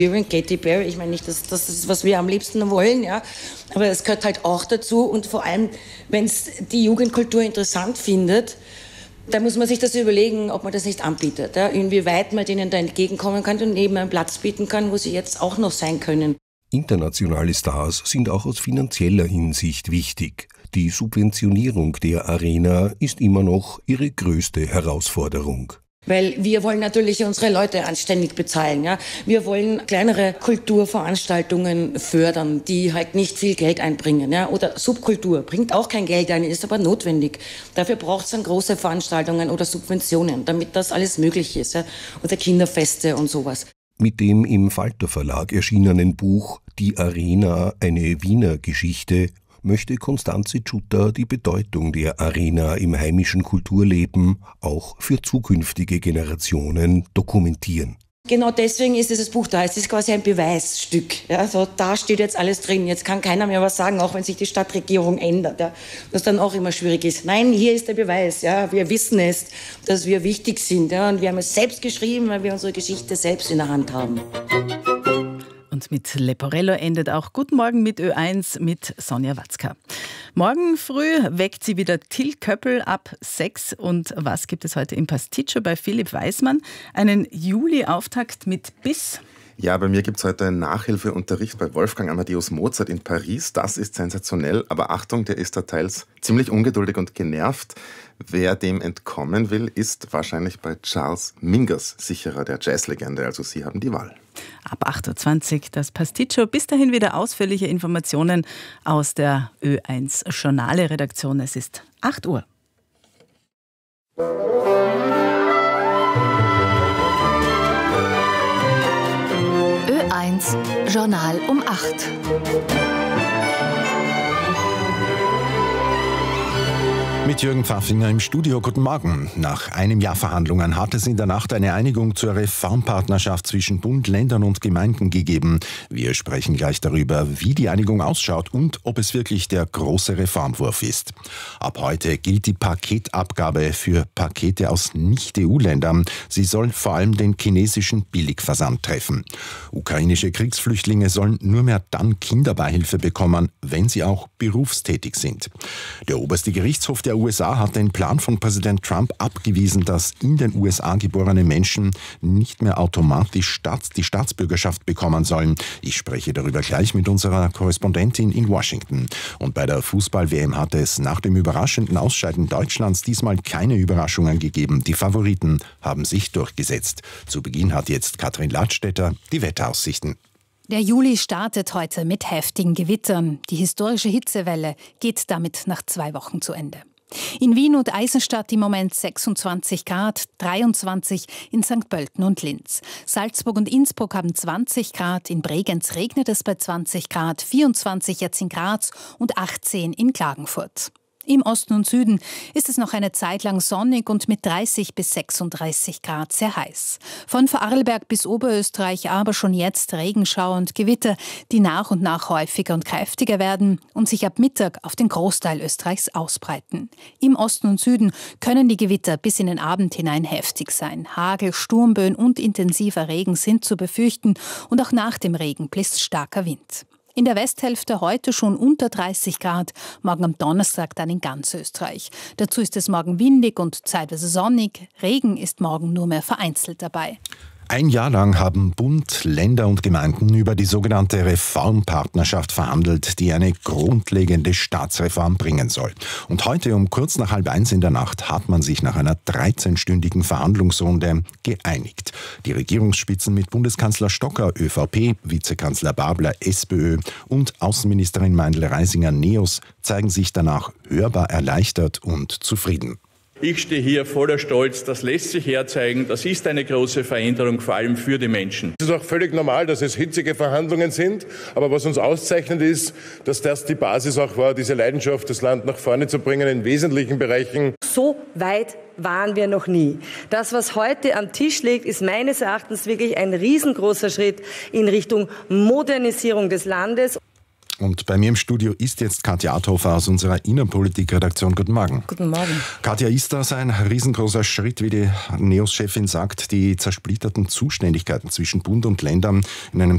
Übrigens Katy Perry, ich meine nicht, das ist, was wir am liebsten wollen, ja, aber es gehört halt auch dazu und vor allem, wenn es die Jugendkultur interessant findet, da muss man sich das überlegen, ob man das nicht anbietet, ja, inwieweit man denen da entgegenkommen kann und eben einen Platz bieten kann, wo sie jetzt auch noch sein können. Internationale Stars sind auch aus finanzieller Hinsicht wichtig. Die Subventionierung der Arena ist immer noch ihre größte Herausforderung. Weil wir wollen natürlich unsere Leute anständig bezahlen. Ja? Wir wollen kleinere Kulturveranstaltungen fördern, die halt nicht viel Geld einbringen. Ja? Oder Subkultur bringt auch kein Geld ein, ist aber notwendig. Dafür braucht es dann große Veranstaltungen oder Subventionen, damit das alles möglich ist. Ja? Oder Kinderfeste und sowas. Mit dem im Falter Verlag erschienenen Buch »Die Arena, eine Wiener Geschichte« möchte Constanze Tschutter die Bedeutung der Arena im heimischen Kulturleben auch für zukünftige Generationen dokumentieren. Genau deswegen ist dieses Buch da. Es ist quasi ein Beweisstück. Ja, so, da steht jetzt alles drin. Jetzt kann keiner mehr was sagen, auch wenn sich die Stadtregierung ändert. Ja, was dann auch immer schwierig ist. Nein, hier ist der Beweis. Ja, wir wissen es, dass wir wichtig sind. Ja, und wir haben es selbst geschrieben, weil wir unsere Geschichte selbst in der Hand haben. Und mit Leporello endet auch Guten Morgen mit Ö1 mit Sonja Watzka. Morgen früh weckt sie wieder Till Köppel ab 6. Und was gibt es heute im Pasticcio bei Philipp Weismann? Einen Juli-Auftakt mit Biss. Ja, bei mir gibt es heute einen Nachhilfeunterricht bei Wolfgang Amadeus Mozart in Paris. Das ist sensationell, aber Achtung, der ist da teils ziemlich ungeduldig und genervt. Wer dem entkommen will, ist wahrscheinlich bei Charles Mingus sicherer, der Jazzlegende. Also Sie haben die Wahl. Ab 8.20 Uhr das Pasticcio. Bis dahin wieder ausführliche Informationen aus der Ö1 Journale-Redaktion. Es ist 8 Uhr. Ö1 Journal um 8. Mit Jürgen Pfaffinger im Studio. Guten Morgen. Nach einem Jahr Verhandlungen hat es in der Nacht eine Einigung zur Reformpartnerschaft zwischen Bund, Ländern und Gemeinden gegeben. Wir sprechen gleich darüber, wie die Einigung ausschaut und ob es wirklich der große Reformwurf ist. Ab heute gilt die Paketabgabe für Pakete aus Nicht-EU-Ländern. Sie soll vor allem den chinesischen Billigversand treffen. Ukrainische Kriegsflüchtlinge sollen nur mehr dann Kinderbeihilfe bekommen, wenn sie auch berufstätig sind. Der oberste Gerichtshof der USA hat den Plan von Präsident Trump abgewiesen, dass in den USA geborene Menschen nicht mehr automatisch die Staatsbürgerschaft bekommen sollen. Ich spreche darüber gleich mit unserer Korrespondentin in Washington. Und bei der Fußball-WM hat es nach dem überraschenden Ausscheiden Deutschlands diesmal keine Überraschungen gegeben. Die Favoriten haben sich durchgesetzt. Zu Beginn hat jetzt Katrin Ladstätter die Wetteraussichten. Der Juli startet heute mit heftigen Gewittern. Die historische Hitzewelle geht damit nach 2 Wochen zu Ende. In Wien und Eisenstadt im Moment 26 Grad, 23 in St. Pölten und Linz. Salzburg und Innsbruck haben 20 Grad, in Bregenz regnet es bei 20 Grad, 24 jetzt in Graz und 18 in Klagenfurt. Im Osten und Süden ist es noch eine Zeit lang sonnig und mit 30 bis 36 Grad sehr heiß. Von Vorarlberg bis Oberösterreich aber schon jetzt Regenschauer und Gewitter, die nach und nach häufiger und kräftiger werden und sich ab Mittag auf den Großteil Österreichs ausbreiten. Im Osten und Süden können die Gewitter bis in den Abend hinein heftig sein. Hagel, Sturmböen und intensiver Regen sind zu befürchten und auch nach dem Regen bläst starker Wind. In der Westhälfte heute schon unter 30 Grad, morgen am Donnerstag dann in ganz Österreich. Dazu ist es morgen windig und zeitweise sonnig. Regen ist morgen nur mehr vereinzelt dabei. Ein Jahr lang haben Bund, Länder und Gemeinden über die sogenannte Reformpartnerschaft verhandelt, die eine grundlegende Staatsreform bringen soll. Und heute um kurz nach 12:30 in der Nacht hat man sich nach einer 13-stündigen Verhandlungsrunde geeinigt. Die Regierungsspitzen mit Bundeskanzler Stocker, ÖVP, Vizekanzler Babler, SPÖ und Außenministerin Meindl-Reisinger, NEOS zeigen sich danach hörbar erleichtert und zufrieden. Ich stehe hier voller Stolz, das lässt sich herzeigen, das ist eine große Veränderung, vor allem für die Menschen. Es ist auch völlig normal, dass es hitzige Verhandlungen sind, aber was uns auszeichnet ist, dass das die Basis auch war, diese Leidenschaft, das Land nach vorne zu bringen in wesentlichen Bereichen. So weit waren wir noch nie. Das, was heute am Tisch liegt, ist meines Erachtens wirklich ein riesengroßer Schritt in Richtung Modernisierung des Landes. Und bei mir im Studio ist jetzt Katja Adhofer aus unserer Innenpolitik-Redaktion. Guten Morgen. Guten Morgen. Katja, ist das ein riesengroßer Schritt, wie die NEOS-Chefin sagt, die zersplitterten Zuständigkeiten zwischen Bund und Ländern in einem